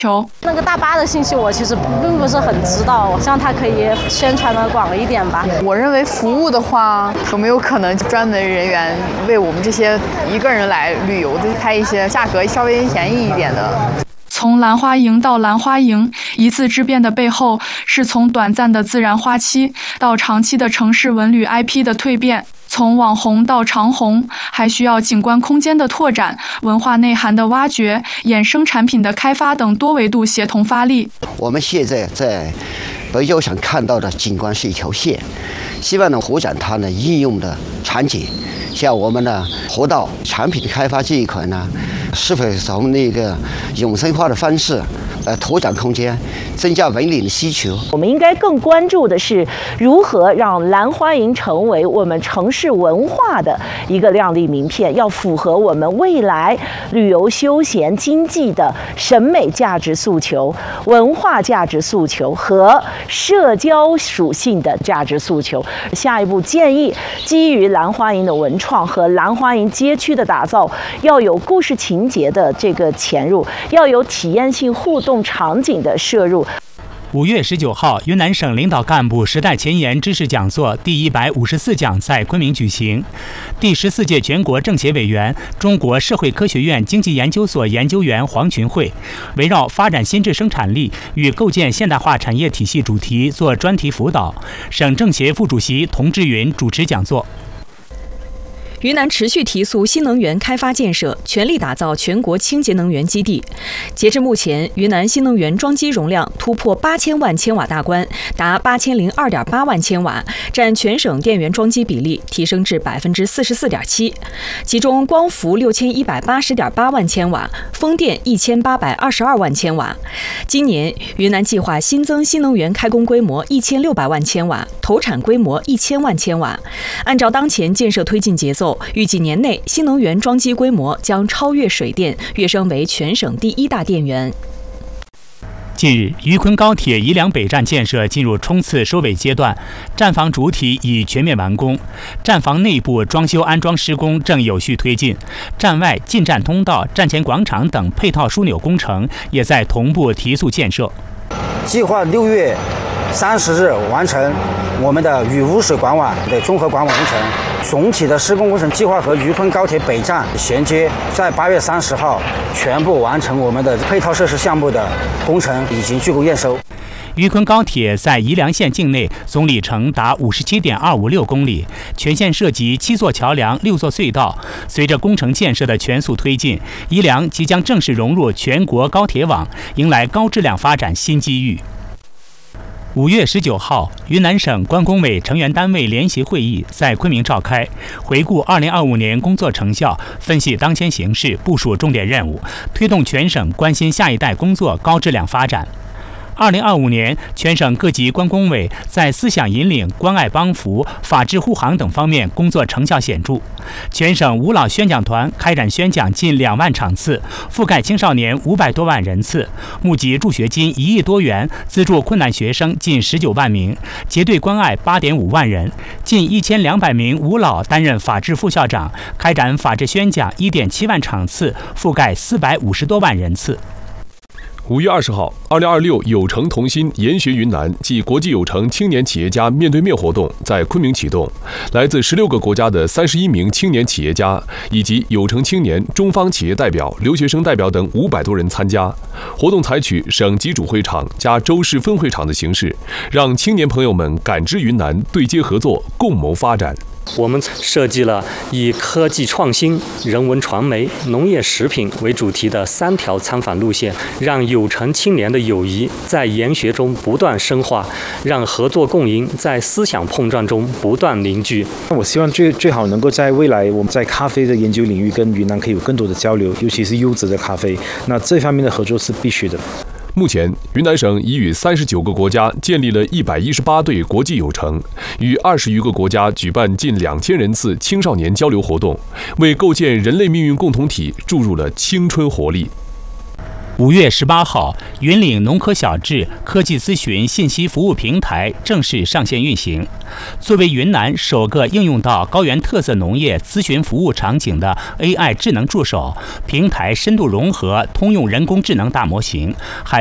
那个大巴的信息我其实并不是很知道，希望它可以宣传的广一点吧。 我认为服务的话，有没有可能专门人员为我们这些一个人来旅游的开一些价格稍微便宜一点的？ 从兰花楹到兰花楹，一次之变的背后，是从短暂的自然花期到长期的城市文旅 IP 的蜕变。从网红到长红，还需要景观空间的拓展、文化内涵的挖掘、衍生产品的开发等多维度协同发力。 我们现在在北角上看到的景观是一条线，希望能拓展它的应用的场景。像我们的河道产品的开发这一块呢，是否从那个永生化的方式拓展空间，增加文旅的需求？ 我们应该更关注的是如何让兰花楹成为我们城市文化的一个亮丽名片，要符合我们未来旅游休闲经济的审美价值诉求、文化价值诉求和社交属性的价值诉求。下一步建议，基于兰花楹的文创和兰花楹街区的打造，要有故事情节的这个潜入，要有体验性互动场景的摄入。 5月19号，云南省领导干部时代前沿知识讲座第154讲在昆明举行。第14届全国政协委员、中国社会科学院经济研究所研究员黄群慧围绕发展新质生产力与构建现代化产业体系主题做专题辅导，省政协副主席童志云主持讲座。 云南持续提速新能源开发建设，全力打造全国清洁能源基地。截至目前，云南新能源装机容量突破8000万千瓦大关，达8002.8万千瓦，占全省电源装机比例提升至44.7%。其中，光伏6180.8万千瓦，风电1822万千瓦。今年，云南计划新增新能源开工规模1600万千瓦，投产规模1000万千瓦。按照当前建设推进节奏，预计年内新能源装机规模将超越水电，跃升为全省第1大电源。 近日，渝昆高铁宜良北站建设进入冲刺收尾阶段，站房主体已全面完工，站房内部装修安装施工正有序推进，站外进站通道、站前广场等配套枢纽工程也在同步提速建设。 计划6月30日完成我们的渝污水管网的综合管网工程。总体的施工工程计划和渝昆高铁北站衔接，在8月30号全部完成我们的配套设施项目的工程，已经竣工验收。 渝昆高铁在宜良县境内总里程达57.256公里，全线涉及7座桥梁、6座隧道。随着工程建设的全速推进，宜良即将正式融入全国高铁网，迎来高质量发展新机遇。5月19号，云南省关工委成员单位联席会议在昆明召开，回顾2025年工作成效，分析当前形势，部署重点任务，推动全省关心下一代工作高质量发展。2025年，全省各级关工委在思想引领、关爱帮扶、法治护航等方面工作成效显著。全省无老宣讲团开展宣讲近2万场次，覆盖青少年500多万人次，募集助学金1亿多元，资助困难学生近19万名，结对关爱8.5万人。近1200名无老担任法治副校长，开展法治宣讲1.7万场次，覆盖450多万人次。 5月20号，2026有成同心研学云南暨国际有成青年企业家面对面活动在昆明启动，来自16个国家的31名青年企业家以及有成青年、中方企业代表、留学生代表等500多人参加。活动采取省级主会场加州市分会场的形式，让青年朋友们感知云南，对接合作，共谋发展。 我们设计了以科技创新、人文传媒、农业食品为主题的3条参访路线，让有成青年的友谊在研学中不断深化，让合作共赢在思想碰撞中不断凝聚。 我希望最好能够在未来我们在咖啡的研究领域跟云南可以有更多的交流，尤其是优质的咖啡，那这方面的合作是必须的。 目前，云南省已与39个国家建立了118对国际友城，与20余个国家举办近2000人次青少年交流活动，为构建人类命运共同体注入了青春活力。 5月18号，云岭农科小智科技咨询信息服务平台正式上线运行。作为云南首个应用到高原特色农业咨询服务场景的 AI 智能助手，平台深度融合通用人工智能大模型，